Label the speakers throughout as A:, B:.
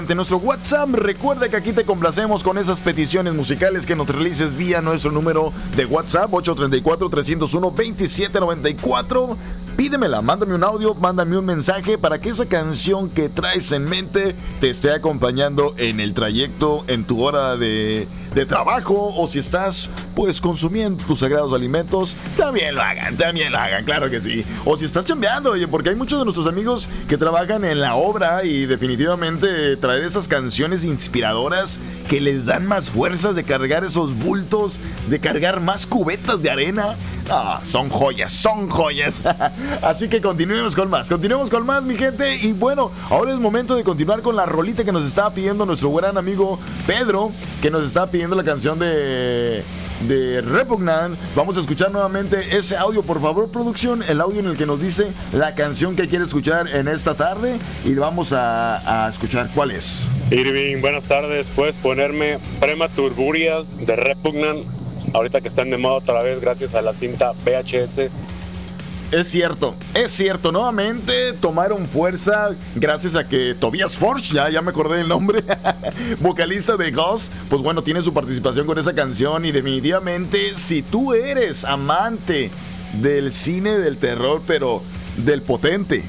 A: De nuestro WhatsApp, recuerda que aquí te complacemos con esas peticiones musicales que nos realices vía nuestro número de WhatsApp 834-301-2794. Pídemela, mándame un audio, mándame un mensaje para que esa canción que traes en mente te esté acompañando en el trayecto, en tu hora de trabajo, o si estás pues consumiendo tus sagrados alimentos, también lo hagan, claro que sí. O si estás chambeando, oye, porque hay muchos de nuestros amigos que trabajan en la obra y definitivamente traer esas canciones inspiradoras que les dan más fuerzas de cargar esos bultos, de cargar más cubetas de arena. Son joyas. Así que continuemos con más, mi gente. Y bueno, ahora es momento de continuar con la rolita que nos estaba pidiendo nuestro gran amigo Pedro, que nos estaba pidiendo la canción de Repugnant. Vamos a escuchar nuevamente ese audio, por favor, producción, el audio en el que nos dice la canción que quiere escuchar en esta tarde, y vamos a escuchar cuál es.
B: Irving, buenas tardes. Puedes ponerme Premature Burial de Repugnant, ahorita que están de moda otra vez gracias a la cinta VHS.
A: Es cierto, nuevamente tomaron fuerza gracias a que Tobias Forge, ya me acordé del nombre, vocalista de Ghost, pues bueno, tiene su participación con esa canción. Y definitivamente, si tú eres amante del cine del terror, pero del potente,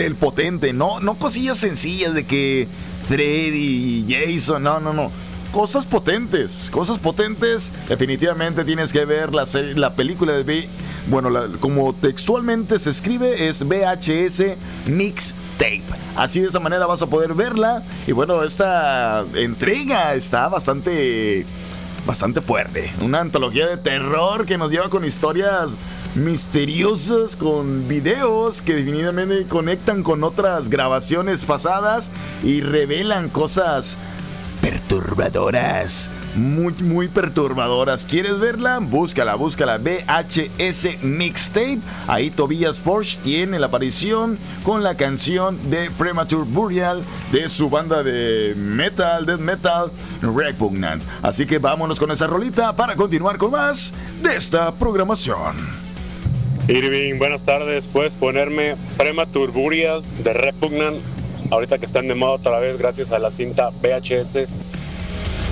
A: no cosillas sencillas de que Freddy y Jason, no. Cosas potentes, definitivamente tienes que ver la película de como textualmente se escribe, es VHS Mixtape. Así, de esa manera vas a poder verla. Y bueno, esta entrega está bastante fuerte. Una antología de terror que nos lleva con historias misteriosas, con videos que definitivamente conectan con otras grabaciones pasadas y revelan cosas perturbadoras, muy perturbadoras. ¿Quieres verla? Búscala, VHS Mixtape. Ahí Tobias Forge tiene la aparición con la canción de Premature Burial de su banda de death metal, Repugnant. Así que vámonos con esa rolita para continuar con más de esta programación.
B: Irving, buenas tardes. Puedes ponerme Premature Burial de Repugnant, ahorita que están de moda otra vez gracias a la cinta VHS.